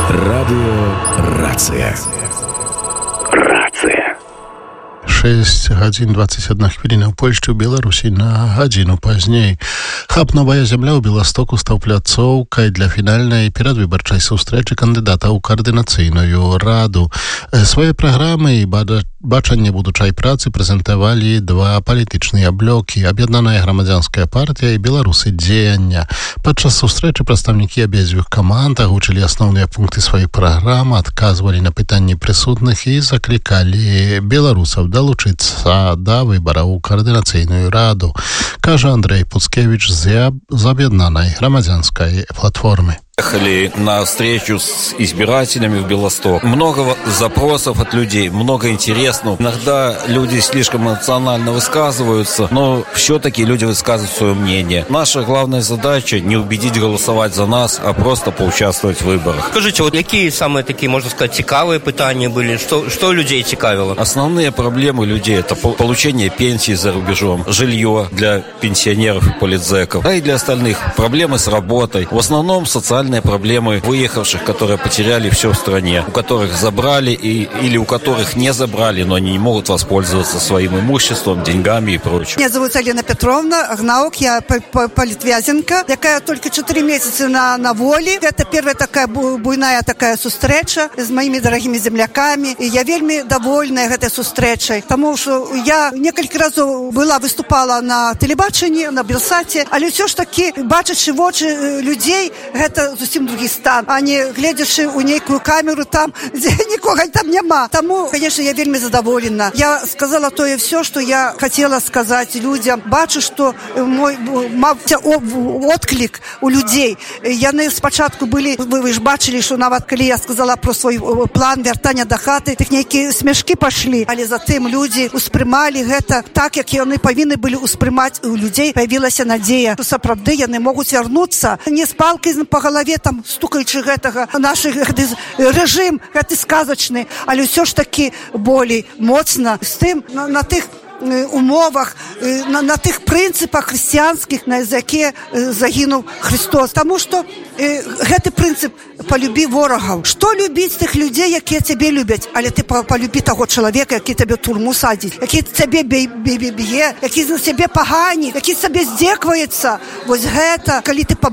Радыё Рацыя. 6 гадзін 21 хвіліна ў Польшчы, ў Беларусі на гадзіну пазней. Хаб «Новая зямля» ў Беластоку стаў пляцоўкай для фінальнай перадвыбарчай сустрэчы кандыдата ў каардынацыйную раду. Свае праграмы і бачанне будучай працы прэзентавалі два палітычныя блокі: Аб'яднаная грамадзянская партыя і Беларусы дзеяння. Падчас сустрэчы прадстаўнікі абедзвюх каманд агучылі асноўныя пункты сваіх праграм, адказвалі на пытанні прысутных і заклікалі беларусаў далучыцца да выбараў у каардынацыйную раду, кажа Андрей Пуцкевич з Аб'яднанай грамадзянскай платформы. Ехали на встречу с избирателями в Белосток. Много запросов от людей, много интересного. Иногда люди слишком эмоционально высказываются, но все-таки люди высказывают свое мнение. Наша главная задача не убедить голосовать за нас, а просто поучаствовать в выборах. Скажите, вот какие самые такие, можно сказать, цікавые пытания были? Что людей цікавило? Основные проблемы людей – это получение пенсии за рубежом, жилье для пенсионеров и политзеков, а и для остальных проблемы с работой. В основном социальные проблемы выехавших, которые потеряли все в стране, у которых забрали или у которых не забрали, но они не могут воспользоваться своим имуществом, деньгами и прочим. Меня зовут Алина Петровна Агнаук, я политвязенка, якая только 4 месяца на воле. Это первая такая буйная такая сустрэча с моими дорогими земляками. И я вельми довольна этой сустрэчай, потому что я несколько раз выступала на телебаченні, на Белсаті, але все ж таки, бачачи в очі людей, это зовсім другий стан, а не глядячи у некую камеру там, де нікого там нема. Тому, конечно, я вельми задоволена. Я сказала то и все, что я хотела сказать людям. Бачу, что мой отклик у людей. Яны спочатку были, вы ж бачили, что нават коли я сказала про свой план вертання до хати, так некие смешки пошли, але затым люди успрымали гэта так, як яны повинны были успрымать. У людей появилась надея, что сапраўды яны могут вернуться не с палкой по голове, там, стукаючи гэтага, наш режим, гэты сказочны, але все ж таки болей моцна з тым, на тых умовах, на тых прынцыпах хрысціянскіх, на якія загінуў Христос. Таму што гэты прынцып «полюбі ворагаў». Што любіць тых людзей, якія цябе любяць, але ты полюбі таго чалавека, які табе турму садзіць, які цябе б'е, які на цябе пагані, які сабе здзекваецца. Вось гэта, калі ты